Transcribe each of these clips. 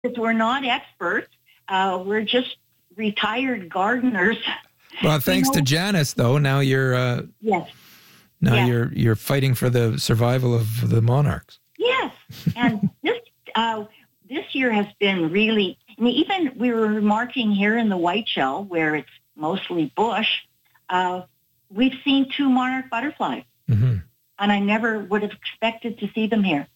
because we're not experts. We're just retired gardeners. Well, thanks to Janice, though. Now you're yes. Now yes. you're fighting for the survival of the monarchs. Yes, and this year has been really. I mean, even we were remarking here in the Whiteshell, where it's mostly bush. We've seen 2 monarch butterflies, and I never would have expected to see them here.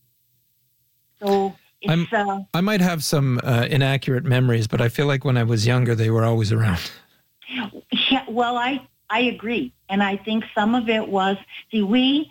So it's. I might have some inaccurate memories, but I feel like when I was younger, they were always around. Yeah, well, I agree, and I think some of it was we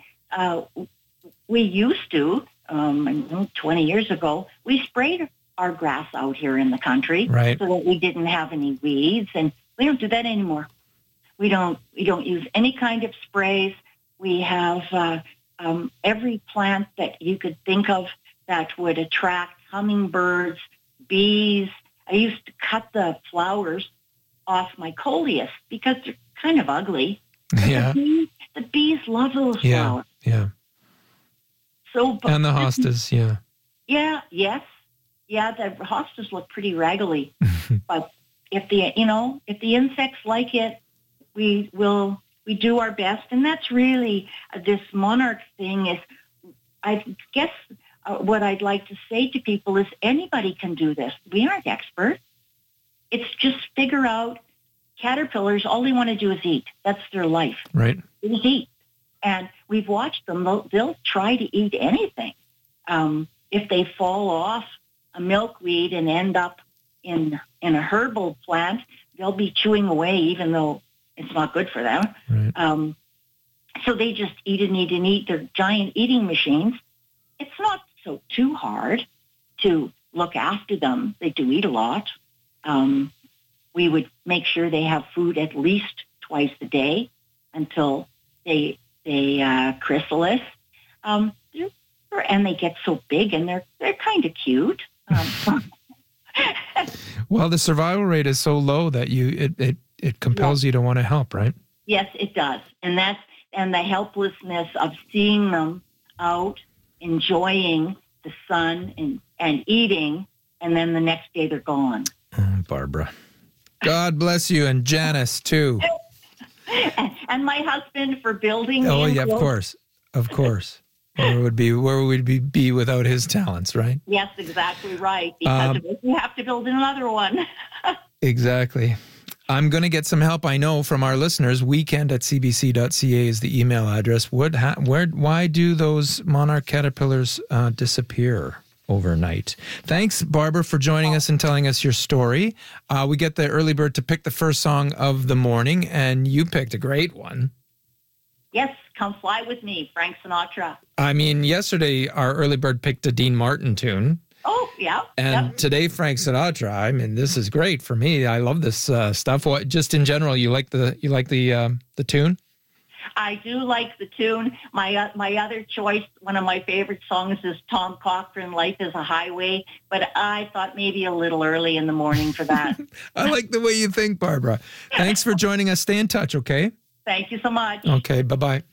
used to 20 years ago we sprayed our grass out here in the country, right, so that we didn't have any weeds, and we don't do that anymore. We don't use any kind of sprays. We have every plant that you could think of that would attract hummingbirds, bees. I used to cut the flowers off my coleus because they're kind of ugly. Yeah. The bees love those flowers. Yeah. So, and the hostas, yeah. Yeah, yes. Yeah, the hostas look pretty raggedy. But if the insects like it, we do our best. And that's really this monarch thing is, I guess what I'd like to say to people is anybody can do this. We aren't experts. It's just figure out caterpillars, all they want to do is eat. That's their life. Right. They just eat. And we've watched them. They'll try to eat anything. If they fall off a milkweed and end up in a herbal plant, they'll be chewing away even though it's not good for them. Right. So they just eat and eat and eat. They're giant eating machines. It's not so too hard to look after them. They do eat a lot. We would make sure they have food at least twice a day until they chrysalis. And they get so big, and they're kind of cute. Well, the survival rate is so low that it compels you to want to help, right? Yes, it does, and the helplessness of seeing them out enjoying the sun and eating, and then the next day they're gone. Oh, Barbara. God bless you, and Janice, too. And my husband for building. Oh, yeah, of course. Where would we be without his talents, right? Yes, exactly right. Because of it, we have to build another one. Exactly. I'm going to get some help, I know, from our listeners. weekend@cbc.ca is the email address. Why do those monarch caterpillars disappear overnight? Thanks, Barbara, for joining us and telling us your story. We get the early bird to pick the first song of the morning, and you picked a great one. Yes, Come Fly With Me, Frank Sinatra. I mean, yesterday our early bird picked a Dean Martin tune. Oh, yeah. And today Frank Sinatra. I mean, this is great for me. I love this stuff. What, just in general, you like the tune? I do like the tune. My other choice, one of my favorite songs is Tom Cochrane, Life is a Highway, but I thought maybe a little early in the morning for that. I like the way you think, Barbara. Thanks for joining us. Stay in touch, okay? Thank you so much. Okay, bye-bye.